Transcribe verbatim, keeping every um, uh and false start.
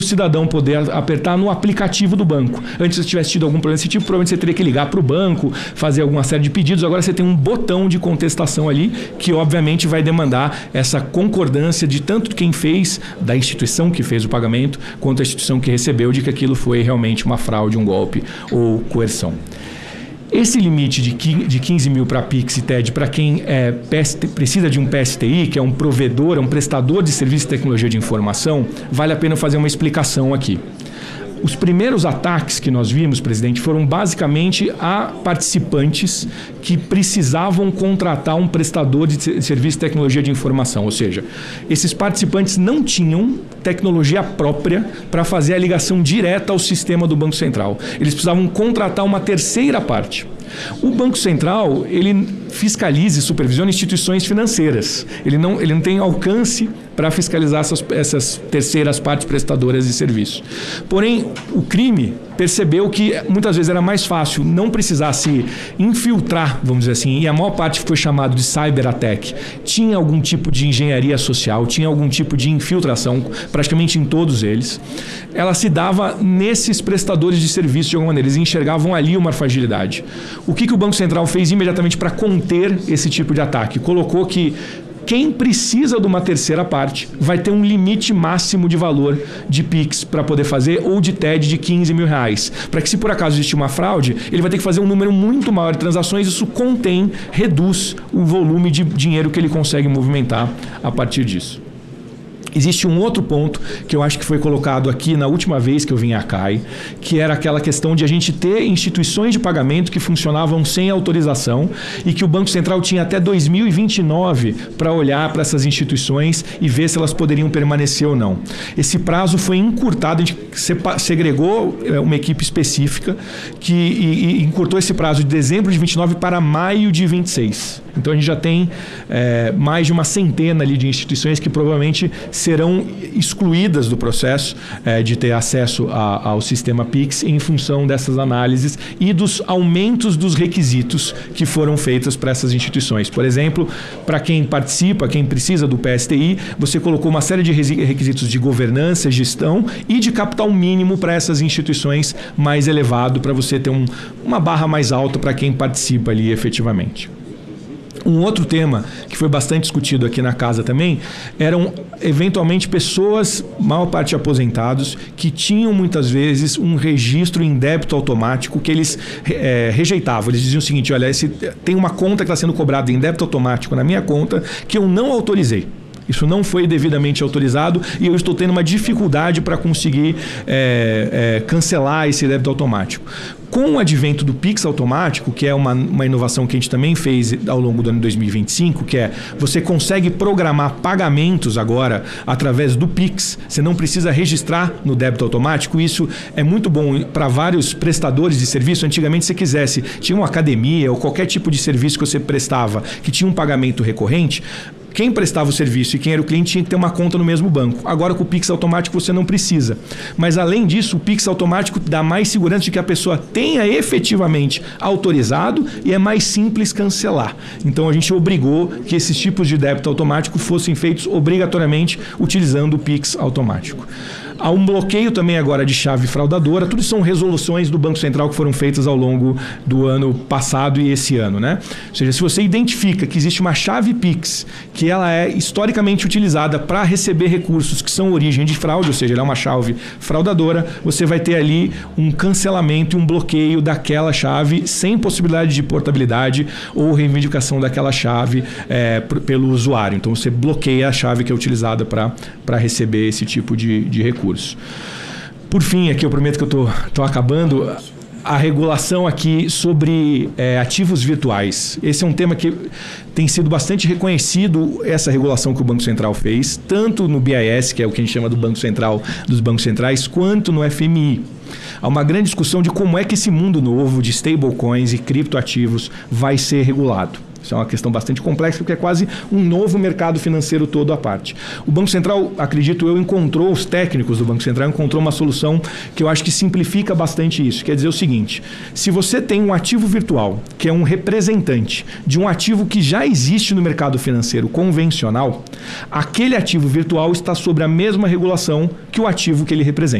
o cidadão poder apertar no aplicativo do banco. Antes, se tivesse tido algum problema desse tipo, provavelmente você teria que ligar para o banco, fazer alguma série de pedidos. Agora você tem um botão de contestação ali, que obviamente vai demandar essa concordância de tanto quem fez, da instituição que fez o pagamento, quanto a instituição que recebeu, de que aquilo foi realmente uma fraude, um golpe ou coerção. Esse limite de quinze mil para Pix e T E D, para quem é, precisa de um P S T I, que é um provedor, é um prestador de serviço de tecnologia de informação, vale a pena fazer uma explicação aqui. Os primeiros ataques que nós vimos, presidente, foram basicamente a participantes que precisavam contratar um prestador de serviço de tecnologia de informação. Ou seja, esses participantes não tinham tecnologia própria para fazer a ligação direta ao sistema do Banco Central. Eles precisavam contratar uma terceira parte. O Banco Central, ele fiscaliza e supervisiona instituições financeiras. Ele não, ele não tem alcance para fiscalizar essas, essas terceiras partes prestadoras de serviço. Porém, o crime percebeu que muitas vezes era mais fácil não precisar se infiltrar, vamos dizer assim, e a maior parte foi chamado de cyber attack. Tinha algum tipo de engenharia social, tinha algum tipo de infiltração, praticamente em todos eles. Ela se dava nesses prestadores de serviço de alguma maneira. Eles enxergavam ali uma fragilidade. O que, que o Banco Central fez imediatamente para conter esse tipo de ataque? Colocou que quem precisa de uma terceira parte vai ter um limite máximo de valor de Pix para poder fazer, ou de T E D de quinze mil reais. Para que, se por acaso existir uma fraude, ele vai ter que fazer um número muito maior de transações. Isso contém, reduz o volume de dinheiro que ele consegue movimentar a partir disso. Existe um outro ponto que eu acho que foi colocado aqui na última vez que eu vim à C A I, que era aquela questão de a gente ter instituições de pagamento que funcionavam sem autorização e que o Banco Central tinha até dois mil e vinte e nove para olhar para essas instituições e ver se elas poderiam permanecer ou não. Esse prazo foi encurtado, a gente segregou uma equipe específica que e, e encurtou esse prazo de dezembro de vinte e nove para maio de vinte e seis. Então a gente já tem é, mais de uma centena ali de instituições que provavelmente serão excluídas do processo é, de ter acesso a, ao sistema Pix em função dessas análises e dos aumentos dos requisitos que foram feitos para essas instituições. Por exemplo, para quem participa, quem precisa do P S T I, você colocou uma série de requisitos de governança, gestão e de capital mínimo para essas instituições mais elevado, para você ter um, uma barra mais alta para quem participa ali efetivamente. Um outro tema que foi bastante discutido aqui na casa também eram eventualmente pessoas, maior parte aposentados, que tinham muitas vezes um registro em débito automático que eles é, rejeitavam. Eles diziam o seguinte: olha, esse, tem uma conta que está sendo cobrada em débito automático na minha conta que eu não autorizei. Isso não foi devidamente autorizado e eu estou tendo uma dificuldade para conseguir é, é, cancelar esse débito automático. Com o advento do Pix automático, que é uma, uma inovação que a gente também fez ao longo do ano dois mil e vinte e cinco, que é você consegue programar pagamentos agora através do Pix. Você não precisa registrar no débito automático. Isso é muito bom para vários prestadores de serviço. Antigamente, se você quisesse, tinha uma academia ou qualquer tipo de serviço que você prestava que tinha um pagamento recorrente, quem prestava o serviço e quem era o cliente tinha que ter uma conta no mesmo banco. Agora, com o Pix automático, você não precisa. Mas, além disso, o Pix automático dá mais segurança de que a pessoa tenha efetivamente autorizado e é mais simples cancelar. Então, a gente obrigou que esses tipos de débito automático fossem feitos obrigatoriamente utilizando o Pix automático. Há um bloqueio também agora de chave fraudadora. Tudo são resoluções do Banco Central que foram feitas ao longo do ano passado e esse ano, né? Ou seja, se você identifica que existe uma chave Pix que ela é historicamente utilizada para receber recursos que são origem de fraude, ou seja, ela é uma chave fraudadora, você vai ter ali um cancelamento e um bloqueio daquela chave sem possibilidade de portabilidade ou reivindicação daquela chave é, pelo usuário. Então você bloqueia a chave que é utilizada para para receber esse tipo de, de recurso. Por fim, aqui eu prometo que eu estou acabando, a regulação aqui sobre é, ativos virtuais. Esse é um tema que tem sido bastante reconhecido, essa regulação que o Banco Central fez, tanto no B I S, que é o que a gente chama do Banco Central dos Bancos Centrais, quanto no F M I. Há uma grande discussão de como é que esse mundo novo de stablecoins e criptoativos vai ser regulado. Isso é uma questão bastante complexa, porque é quase um novo mercado financeiro todo à parte. O Banco Central, acredito eu, encontrou, os técnicos do Banco Central encontrou uma solução que eu acho que simplifica bastante isso. Quer dizer o seguinte, se você tem um ativo virtual, que é um representante de um ativo que já existe no mercado financeiro convencional, aquele ativo virtual está sob a mesma regulação que o ativo que ele representa.